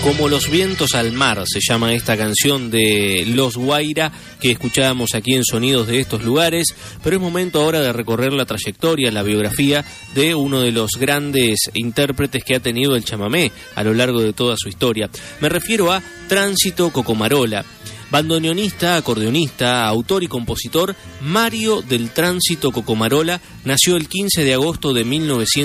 Como los vientos al mar se llama esta canción de Los Guaira que escuchábamos aquí en Sonidos de estos lugares, pero es momento ahora de recorrer la trayectoria, la biografía de uno de los grandes intérpretes que ha tenido el chamamé a lo largo de toda su historia. Me refiero a Tránsito Cocomarola. Bandoneonista, acordeonista, autor y compositor, Mario del Tránsito Cocomarola nació el 15 de agosto de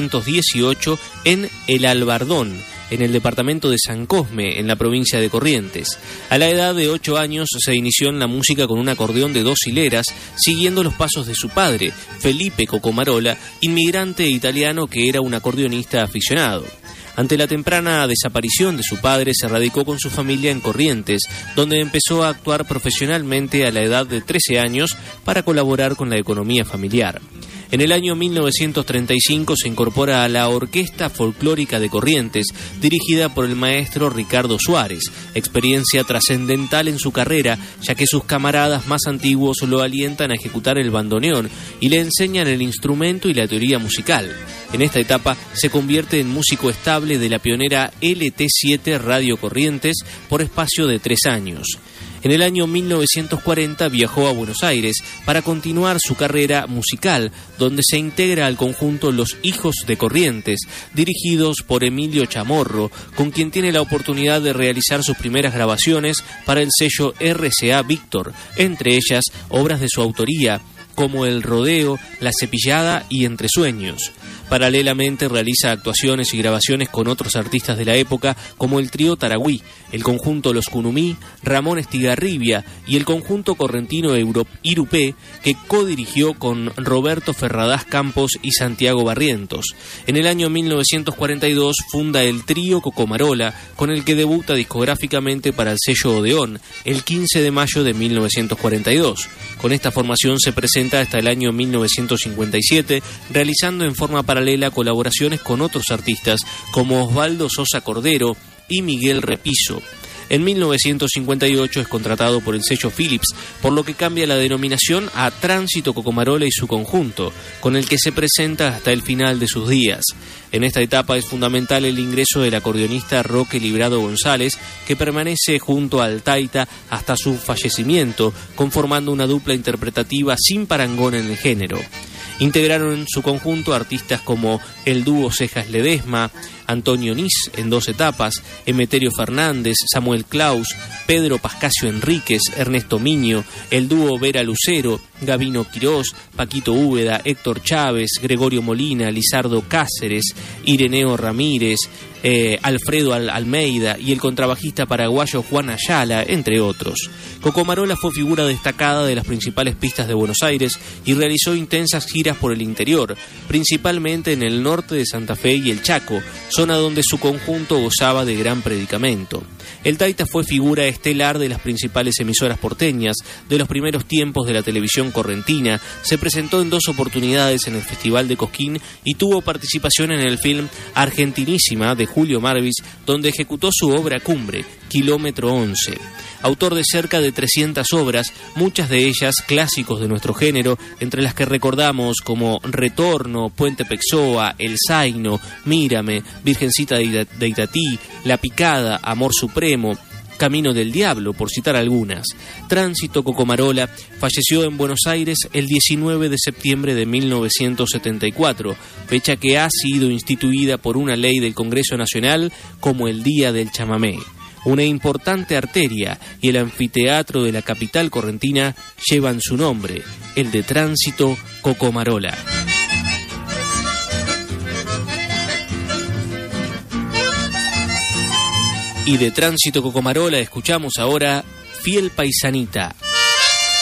1918 en El Albardón, en el departamento de San Cosme, en la provincia de Corrientes. A la edad de 8 años se inició en la música con un acordeón de 2 hileras, siguiendo los pasos de su padre, Felipe Cocomarola, inmigrante italiano que era un acordeonista aficionado. Ante la temprana desaparición de su padre, se radicó con su familia en Corrientes, donde empezó a actuar profesionalmente a la edad de 13 años para colaborar con la economía familiar. En el año 1935 se incorpora a la Orquesta Folclórica de Corrientes, dirigida por el maestro Ricardo Suárez, experiencia trascendental en su carrera, ya que sus camaradas más antiguos lo alientan a ejecutar el bandoneón y le enseñan el instrumento y la teoría musical. En esta etapa se convierte en músico estable de la pionera LT7 Radio Corrientes por espacio de 3 años. En el año 1940 viajó a Buenos Aires para continuar su carrera musical, donde se integra al conjunto Los Hijos de Corrientes, dirigidos por Emilio Chamorro, con quien tiene la oportunidad de realizar sus primeras grabaciones para el sello RCA Víctor, entre ellas obras de su autoría, como El Rodeo, La Cepillada y Entre Sueños. Paralelamente realiza actuaciones y grabaciones con otros artistas de la época como el trío Taragüí, el conjunto Los Cunumí, Ramón Estigarribia y el conjunto correntino Irupé, que codirigió con Roberto Ferradas Campos y Santiago Barrientos. En el año 1942 funda el trío Cocomarola, con el que debuta discográficamente para el sello Odeón, el 15 de mayo de 1942. Con esta formación se presenta hasta el año 1957, realizando en forma paralela colaboraciones con otros artistas como Osvaldo Sosa Cordero y Miguel Repiso. En 1958 es contratado por el sello Philips, por lo que cambia la denominación a Tránsito Cocomarola y su conjunto, con el que se presenta hasta el final de sus días. En esta etapa es fundamental el ingreso del acordeonista Roque Librado González, que permanece junto al taita hasta su fallecimiento, conformando una dupla interpretativa sin parangón en el género. Integraron en su conjunto artistas como el dúo Cejas Ledesma, Antonio Nis en 2 etapas, Emeterio Fernández, Samuel Claus, Pedro Pascasio Enríquez, Ernesto Miño, el dúo Vera Lucero, Gabino Quirós, Paquito Úbeda, Héctor Chávez, Gregorio Molina, Lizardo Cáceres, Ireneo Ramírez, Alfredo Almeida y el contrabajista paraguayo Juan Ayala, entre otros. Cocomarola fue figura destacada de las principales pistas de Buenos Aires y realizó intensas giras por el interior, principalmente en el norte de Santa Fe y el Chaco, zona donde su conjunto gozaba de gran predicamento. El taita fue figura estelar de las principales emisoras porteñas, de los primeros tiempos de la televisión correntina, se presentó en 2 oportunidades en el Festival de Cosquín y tuvo participación en el film Argentinísima de Julio Marvis, donde ejecutó su obra cumbre, Kilómetro 11. Autor de cerca de 300 obras, muchas de ellas clásicos de nuestro género, entre las que recordamos como Retorno, Puente Pexoa, El Zaino, Mírame, Virgencita de Itatí, La Picada, Amor Supremo, Camino del Diablo, por citar algunas. Tránsito Cocomarola falleció en Buenos Aires el 19 de septiembre de 1974, fecha que ha sido instituida por una ley del Congreso Nacional como el Día del Chamamé. Una importante arteria y el anfiteatro de la capital correntina llevan su nombre, el de Tránsito Cocomarola. Y de Tránsito Cocomarola escuchamos ahora Fiel Paisanita.